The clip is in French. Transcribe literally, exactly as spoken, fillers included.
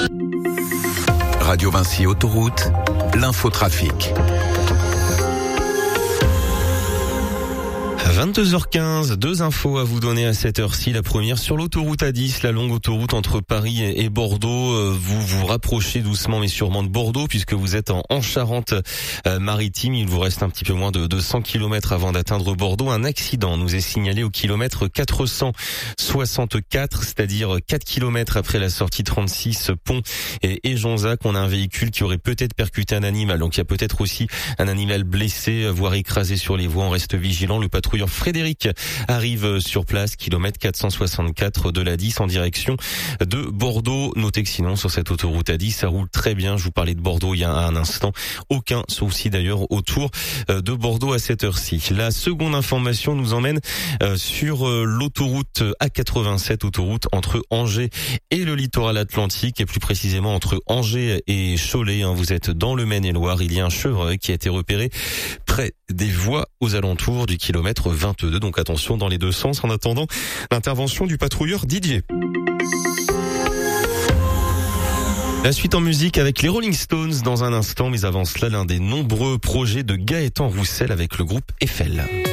Radio Vinci Autoroute, l'infotrafic. vingt-deux heures quinze, deux infos à vous donner à cette heure-ci. La première sur l'autoroute A dix, la longue autoroute entre Paris et Bordeaux. Vous vous rapprochez doucement mais sûrement de Bordeaux puisque vous êtes en, en Charente-Maritime. Il vous reste un petit peu moins de, de cent kilomètres avant d'atteindre Bordeaux. Un accident nous est signalé au kilomètre quatre cent soixante-quatre, c'est-à-dire quatre kilomètres après la sortie trente-six Pont et, et Jonzac. On a un véhicule qui aurait peut-être percuté un animal. Donc il y a peut-être aussi un animal blessé, voire écrasé sur les voies. On reste vigilant. Le patrouilleur Frédéric arrive sur place, kilomètre quatre cent soixante-quatre de l'A dix en direction de Bordeaux. Notez que sinon sur cette autoroute A dix, ça roule très bien. Je vous parlais de Bordeaux il y a un instant. Aucun souci d'ailleurs autour de Bordeaux à cette heure-ci. La seconde information nous emmène sur l'autoroute A quatre-vingt-sept, autoroute entre Angers et le littoral atlantique, et plus précisément entre Angers et Cholet. Vous êtes dans le Maine-et-Loire. Il y a un chevreuil qui a été repéré près des voies aux alentours du kilomètre vingt-deux. Donc attention dans les deux sens en attendant l'intervention du patrouilleur Didier. La suite en musique avec les Rolling Stones dans un instant, mais avant cela, l'un des nombreux projets de Gaëtan Roussel avec le groupe Eiffel.